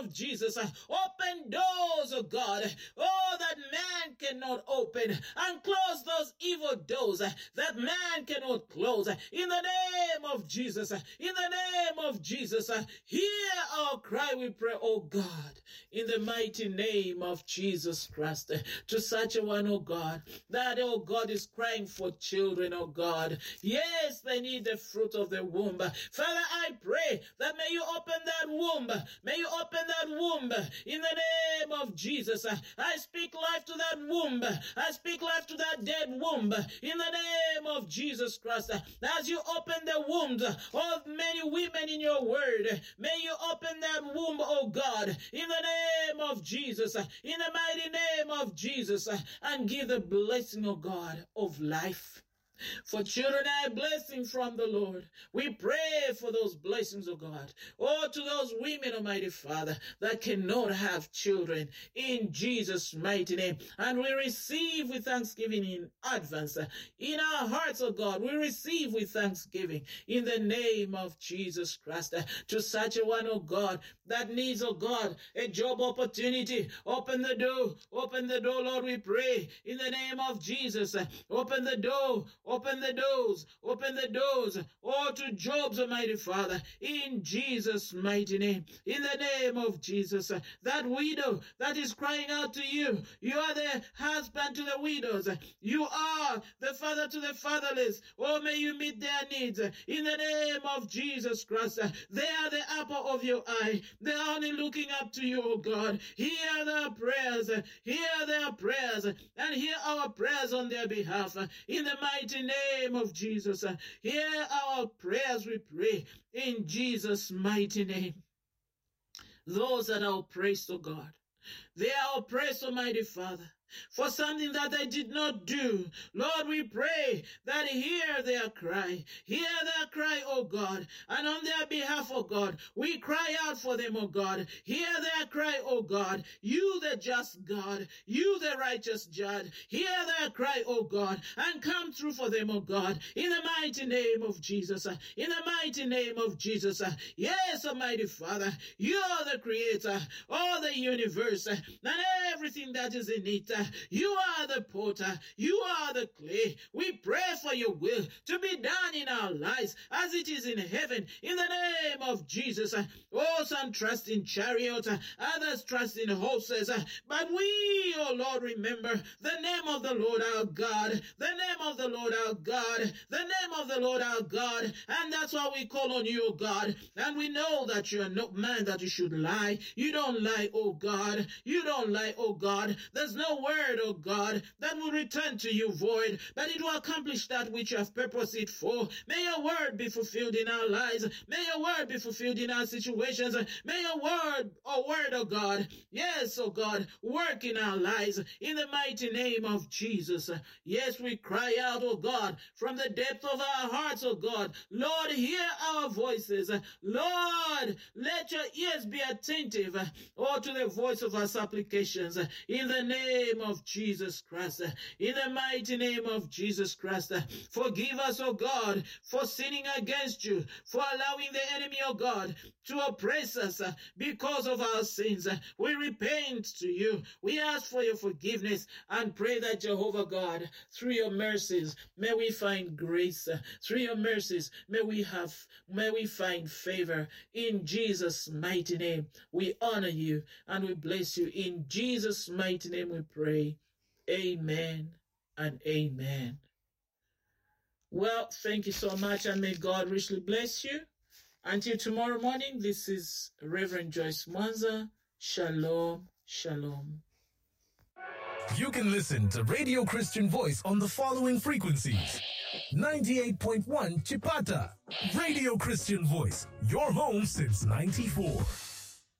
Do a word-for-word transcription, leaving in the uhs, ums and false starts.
of Jesus, uh, open doors, oh God, oh, that man cannot open, and close those evil doors uh, that man cannot close. Uh, in the name of Jesus, uh, in the name of Jesus, uh, hear our cry, we pray, oh God, in the mighty name of Jesus Christ, uh, to such a one, oh God, that, oh God, is crying for children, oh God. Yes, they need the fruit of the womb. Father, I pray that may you open that womb. May you open that womb in the name of Jesus. I speak life to that womb. I speak life to that dead womb in the name of Jesus Christ. As you open the wombs of many women in your word, may you open that womb, oh God, in the name of Jesus, in the mighty name of Jesus, and give the blessing, oh God, of life. For children are a blessing from the Lord. We pray for those blessings, oh God. Oh, to those women, Almighty Father, that cannot have children, in Jesus' mighty name. And we receive with thanksgiving in advance. In our hearts, oh God, we receive with thanksgiving in the name of Jesus Christ. To such a one, oh God, that needs, oh God, a job opportunity. Open the door. Open the door, Lord, we pray. In the name of Jesus. Open the door. Open the doors, open the doors, oh, to jobs, Almighty Father, in Jesus' mighty name, in the name of Jesus. That widow that is crying out to you, you are the husband to the widows, you are the father to the fatherless. Oh, may you meet their needs in the name of Jesus Christ. They are the apple of your eye. They are only looking up to you, oh God. Hear their prayers, hear their prayers, and hear our prayers on their behalf in the mighty name of Jesus. Hear our prayers, we pray, in Jesus' mighty name. Those that are oppressed, oh God, they are oppressed, Almighty Father, for something that they did not do. Lord, we pray that hear their cry. Hear their cry, oh God. And on their behalf, oh God, we cry out for them, oh God. Hear their cry, oh God. You the just God. You the righteous judge. Hear their cry, oh God. And come through for them, oh God. In the mighty name of Jesus. In the mighty name of Jesus. Yes, Almighty Father. You are the creator of the universe and everything that is in it. You are the potter. You are the clay. We pray for your will to be done in our lives as it is in heaven. In the name of Jesus. Oh, some trust in chariots. Others trust in horses. But we, oh Lord, remember the name of the Lord our God. The name of the Lord our God. The name of the Lord our God. And that's why we call on you, oh God. And we know that you are not man that you should lie. You don't lie, oh God. You don't lie, oh God. There's no word word, oh God, that will return to you void, but it will accomplish that which you have purposed it for. May your word be fulfilled in our lives. May your word be fulfilled in our situations. May your word, oh word, oh God, yes, oh God, work in our lives in the mighty name of Jesus. Yes, we cry out, oh God, from the depth of our hearts, oh God, Lord, hear our voices. Lord, let your ears be attentive, oh, to the voice of our supplications in the name of Jesus Christ. In the mighty name of Jesus Christ, forgive us, oh God, for sinning against you, for allowing the enemy, oh God, to oppress us because of our sins. We repent to you. We ask for your forgiveness and pray that, Jehovah God, through your mercies, may we find grace. Through your mercies, may we have, may we find favor. In Jesus' mighty name, we honor you and we bless you. In Jesus' mighty name we pray. Amen and amen. Well, thank you so much, and may God richly bless you. Until tomorrow morning, this is Reverend Joyce Mwanza. Shalom, shalom. You can listen to Radio Christian Voice on the following frequencies. ninety-eight point one Chipata. Radio Christian Voice, your home since ninety-four.